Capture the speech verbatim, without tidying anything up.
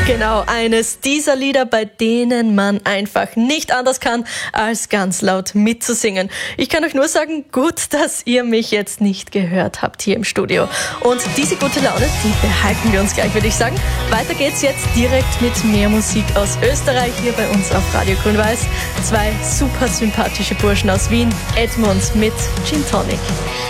Genau, eines dieser Lieder, bei denen man einfach nicht anders kann, als ganz laut mitzusingen. Ich kann euch nur sagen, gut, dass ihr mich jetzt nicht gehört habt hier im Studio. Und diese gute Laune, die behalten wir uns gleich, würde ich sagen. Weiter geht's jetzt direkt mit mehr Musik aus Österreich hier bei uns auf Radio Grün-Weiß. Zwei super sympathische Burschen aus Wien, Edmund mit Gin Tonic.